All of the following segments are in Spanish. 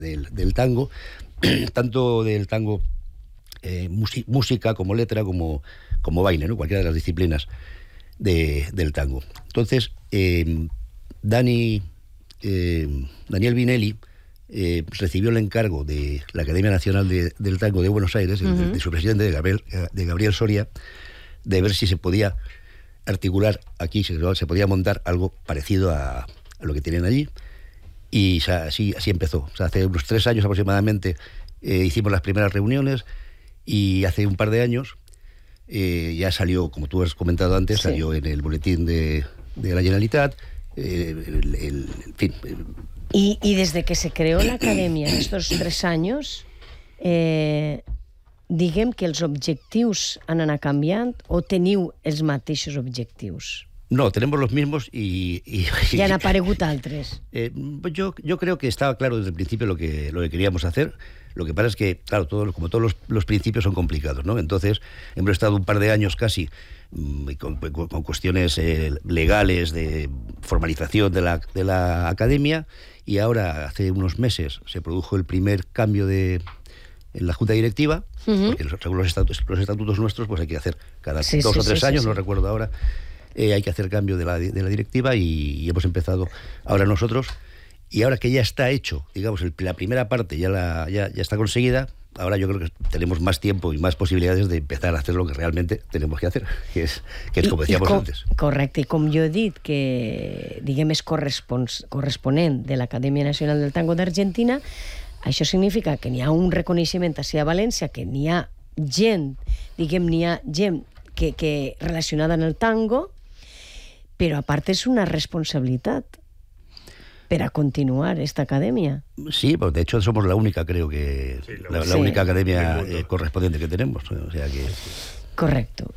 del tango, tanto del tango música como letra, como baile, ¿no? Cualquiera de las disciplinas del tango. Entonces, Daniel Vinelli recibió el encargo de la Academia Nacional del Tango de Buenos Aires, de su presidente, de Gabriel Soria, de ver si se podía articular aquí, se podía montar algo parecido a lo que tienen allí. Y así empezó. O sea, hace unos 3 años aproximadamente hicimos las primeras reuniones, y hace un par de años ya salió, como tú has comentado antes, sí, salió en el boletín de la Generalitat, en fin. Y desde que se creó la acadèmia, estos 3 anys, diguem que els objectius han anat canviant o teniu els mateixos objectius? No, tenemos los mismos y ya han aparegut altres. Yo creo que estaba claro desde el principio lo que queríamos hacer. Lo que pasa es que, claro, como todos los principios son complicados, ¿no? Entonces, hemos estado un par de años casi con cuestiones legales de formalización de la academia, y ahora, hace unos meses, se produjo el primer cambio en la junta directiva, porque según los estatutos nuestros, pues hay que hacer cada 2 o 3 años, no recuerdo ahora, hay que hacer cambio de la directiva, y hemos empezado ahora nosotros. Y ahora que ya está hecho, digamos, la primera parte ya está conseguida, ahora yo creo que tenemos más tiempo y más posibilidades de empezar a hacer lo que realmente tenemos que hacer, que es como decíamos antes. Correcte, i com jo he dit que, diguem, és corresponent de l'Acadèmia Nacional del Tango d'Argentina, això significa que n'hi ha un reconeixement així a València, que n'hi ha gent, diguem, n'hi ha gent que relacionada en el tango, però a part és una responsabilitat para continuar esta academia. Sí, pues de hecho somos la única, creo que, sí, la única academia correspondiente que tenemos. O sea que... Correcto.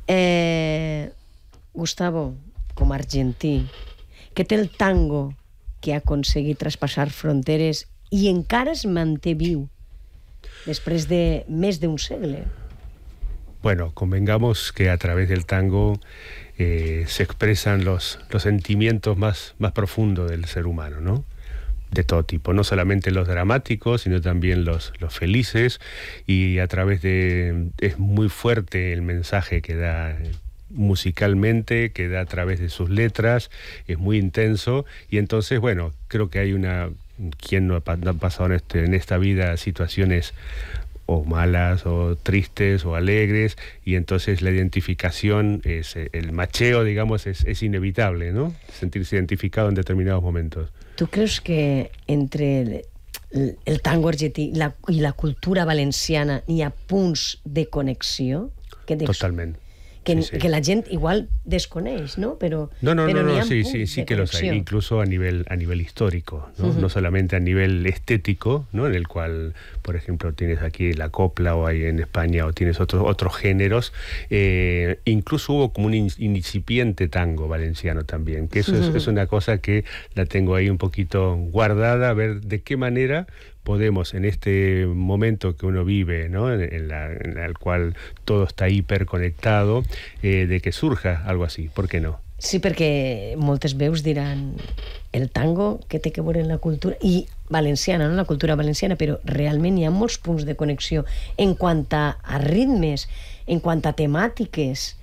Gustavo, com a argentí, què té el tango que ha aconseguit traspassar fronteres i encara es manté viu després de més d'un segle? Bueno, convengamos que a través del tango se expresan los sentimientos más profundos del ser humano, ¿no? De todo tipo, no solamente los dramáticos, sino también los felices, y a través es muy fuerte el mensaje que da musicalmente, que da a través de sus letras, es muy intenso, y entonces, bueno, creo que hay ¿quién no ha pasado en esta vida situaciones o malas, o tristes, o alegres, y entonces la identificación, el macheo, digamos, es inevitable, ¿no? Sentirse identificado en determinados momentos. ¿Tú crees que entre el tango argentí y la cultura valenciana hi ha punts de connexió? Totalment. Que la gent igual desconeix, ¿no? Pero no, sí que los hay, incluso a nivel histórico, ¿no? No solamente a nivel estético, ¿no? En el cual, por ejemplo, tienes aquí la copla, o hay en España, o tienes otros géneros. Incluso hubo como un incipiente tango valenciano también, que eso es una cosa que la tengo ahí un poquito guardada, a ver de qué manera podemos, en este momento que uno vive, ¿no? en el cual todo está hiperconectado, de que surja algo así. ¿Por qué no? Sí, perquè moltes veus diran el tango que té que veure en la cultura i valenciana, no? La cultura valenciana, però realment hi ha molts punts de connexió en quant a ritmes, en quant a temàtiques,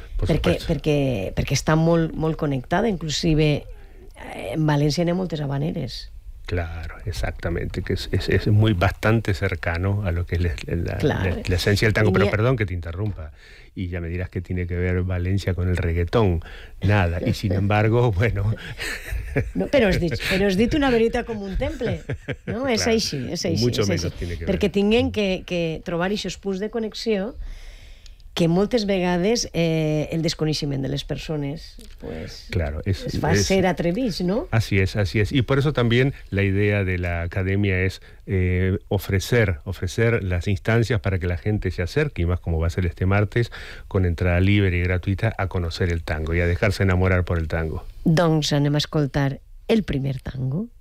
perquè està molt connectada. Inclusive en València hi ha moltes habaneres. Claro, exactamente, que es bastante cercano a lo que es la esencia del tango. Pero perdón que te interrumpa, y ya me dirás que tiene que ver Valencia con el reggaetón. Nada, y sin embargo, bueno... No, però has dit una veritat com un temple, no? És així. Mucho menos tiene que ver. Perquè tinguem que trobar aquests punts de connexió que moltes vegades el desconeixement de les persones pues, claro, es va a ser atrevís, ¿no? Así es. Y por eso también la idea de la academia es ofrecer las instancias para que la gente se acerque, y más como va a ser este martes, con entrada libre y gratuita, a conocer el tango y a dejarse enamorar por el tango. Doncs anem a escoltar el primer tango.